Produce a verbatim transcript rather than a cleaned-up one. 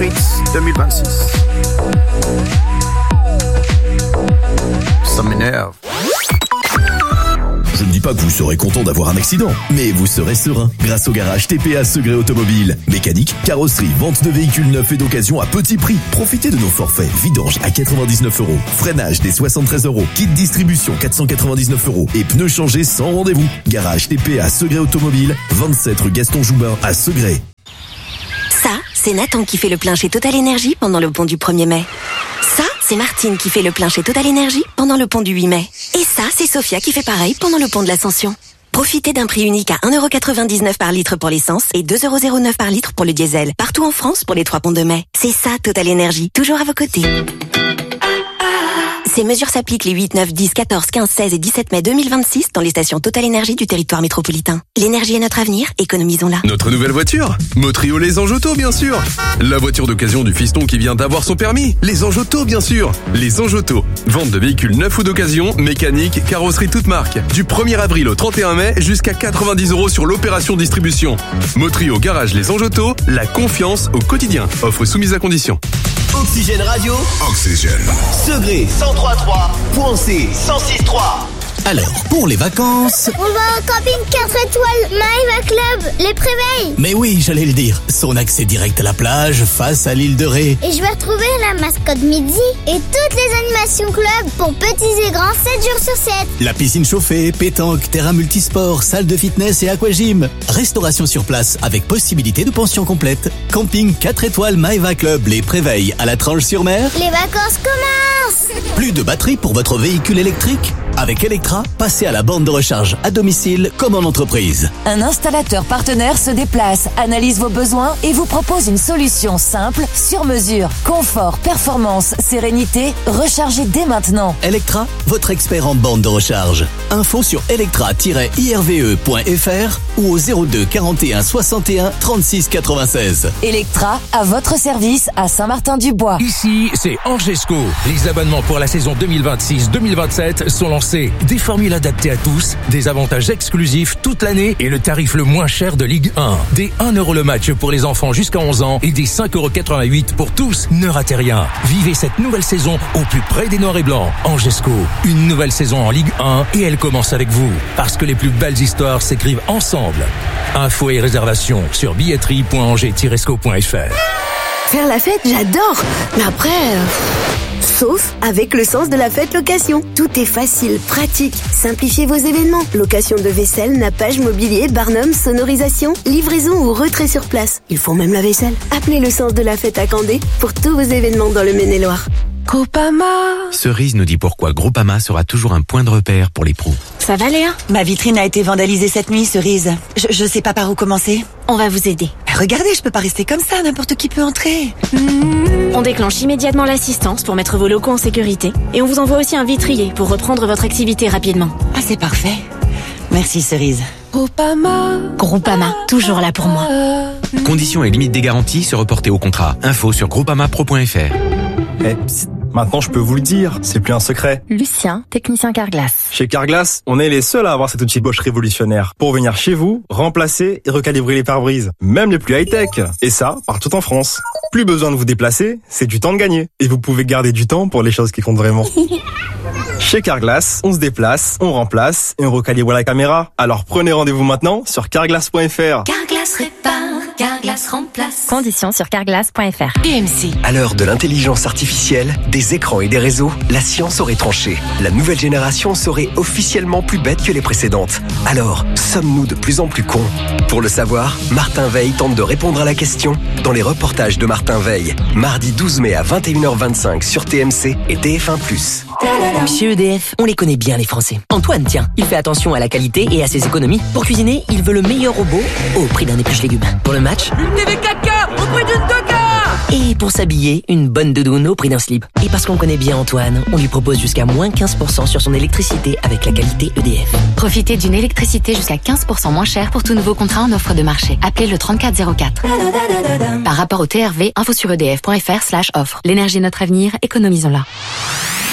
Prince deux mille vingt-six. Ça m'énerve. Je ne dis pas que vous serez content d'avoir un accident, mais vous serez serein grâce au garage T P A Segré Automobile. Mécanique, carrosserie, vente de véhicules neufs et d'occasion à petit prix. Profitez de nos forfaits vidange à quatre-vingt-dix-neuf euros, freinage des soixante-treize euros, kit distribution quatre cent quatre-vingt-dix-neuf euros et pneus changés sans rendez-vous. Garage T P A Segré Automobile, vingt-sept rue Gaston Joubin à Segré. Ça, c'est Nathan qui fait le plein chez Total Energy pendant le pont du premier mai. Ça, c'est Martine qui fait le plein chez Total Energy pendant le pont du huit mai. Et ça, c'est Sophia qui fait pareil pendant le pont de l'Ascension. Profitez d'un prix unique à un euro quatre-vingt-dix-neuf par litre pour l'essence et deux euros zéro neuf par litre pour le diesel. Partout en France pour les trois ponts de mai. C'est ça, Total Energy. Toujours à vos côtés. Ces mesures s'appliquent les huit, neuf, dix, quatorze, quinze, seize et dix-sept mai deux mille vingt-six dans les stations Total Energy du territoire métropolitain. L'énergie est notre avenir, économisons-la. Notre nouvelle voiture, Motrio Les Anges Auto, bien sûr. La voiture d'occasion du fiston qui vient d'avoir son permis. Les Anges Auto, bien sûr. Les Anges Auto. Vente de véhicules neufs ou d'occasion, mécanique, carrosserie toute marque. Du premier avril au trente et un mai jusqu'à quatre-vingt-dix euros sur l'opération distribution. Motrio Garage Les Anges Auto, la confiance au quotidien. Offre soumise à condition. Oxygène Radio. Oxygène. Segré cent trois virgule trois. Poincé cent six virgule trois. Alors, pour les vacances... On va au camping quatre étoiles Maeva Club, les Préveilles. Mais oui, j'allais le dire. Son accès direct à la plage, face à l'île de Ré. Et je vais retrouver la mascotte Midi et toutes les animations club pour petits et grands sept jours sur sept. La piscine chauffée, pétanque, terrain multisport, salle de fitness et aquagym. Restauration sur place avec possibilité de pension complète. Camping quatre étoiles Maeva Club, les Préveilles à la Tranche-sur-Mer. Les vacances commencent. Plus de batterie pour votre véhicule électrique? Avec Electra, passez à la borne de recharge à domicile comme en entreprise. Un installateur partenaire se déplace, analyse vos besoins et vous propose une solution simple, sur mesure. Confort, performance, sérénité, rechargez dès maintenant. Electra, votre expert en borne de recharge. Info sur electra tiret I R V E point F R ou au zéro deux quarante et un soixante et un trente-six quatre-vingt-seize. Electra, à votre service à Saint-Martin-du-Bois. Ici, c'est Angesco. Les abonnements pour la saison deux mille vingt-six deux mille vingt-sept sont lancés. Des formules adaptées à tous, des avantages exclusifs toute l'année et le tarif le moins cher de Ligue un. Des un euro le match pour les enfants jusqu'à onze ans et des cinq euros quatre-vingt-huit pour tous. Ne ratez rien. Vivez cette nouvelle saison au plus près des Noirs et Blancs. Angesco, une nouvelle saison en Ligue un et elle commence avec vous. Parce que les plus belles histoires s'écrivent ensemble. Infos et réservations sur billetterie point angers tiret sco point f r. Faire la fête, j'adore. Mais après... Euh... Sauf avec le sens de la fête location. Tout est facile, pratique. Simplifiez vos événements. Location de vaisselle, nappage, mobilier, barnum, sonorisation, livraison ou retrait sur place. Ils font même la vaisselle. Appelez le sens de la fête à Candé pour tous vos événements dans le Maine-et-Loire. Groupama. Cerise nous dit pourquoi Groupama sera toujours un point de repère pour les pros. Ça va, Léa? Ma vitrine a été vandalisée cette nuit, Cerise. Je, je sais pas par où commencer. On va vous aider. Regardez, je peux pas rester comme ça, n'importe qui peut entrer. Mmh. On déclenche immédiatement l'assistance pour mettre vos locaux en sécurité. Et on vous envoie aussi un vitrier pour reprendre votre activité rapidement. Ah, c'est parfait. Merci, Cerise. Groupama. Groupama, toujours là pour moi. Conditions et limites des garanties se reporter au contrat. Info sur groupama pro point f r. Eh, psst, maintenant je peux vous le dire, c'est plus un secret. Lucien, technicien Carglass. Chez Carglass, on est les seuls à avoir cet outil Bosch révolutionnaire pour venir chez vous, remplacer et recalibrer les pare-brises, même les plus high-tech. Et ça, partout en France. Plus besoin de vous déplacer, c'est du temps de gagner. Et vous pouvez garder du temps pour les choses qui comptent vraiment. Chez Carglass, on se déplace, on remplace et on recalibre la caméra. Alors prenez rendez-vous maintenant sur carglass point f r. Carglass répare, Carglass remplace. Conditions sur carglass point f r. T M C. À l'heure de l'intelligence artificielle, des écrans et des réseaux, la science aurait tranché. La nouvelle génération serait officiellement plus bête que les précédentes. Alors, sommes-nous de plus en plus cons? Pour le savoir, Martin Veil tente de répondre à la question dans les reportages de Martin Veil. Mardi douze mai à vingt et une heures vingt-cinq sur T M C et T F un plus. Chez E D F, on les connaît bien les Français. Antoine, tiens, il fait attention à la qualité et à ses économies. Pour cuisiner, il veut le meilleur robot au prix d'un épluche légumes. Pour le match, une T V quatre K au prix d'une deux K. Et pour s'habiller, une bonne doudoune au prix d'un slip. Et parce qu'on connaît bien Antoine, on lui propose jusqu'à moins quinze pour cent sur son électricité avec la qualité E D F. Profitez d'une électricité jusqu'à quinze pour cent moins chère pour tout nouveau contrat en offre de marché. Appelez le trente-quatre zéro quatre. Par rapport au T R V, info sur edf point f r slash offre. L'énergie est notre avenir, économisons-la.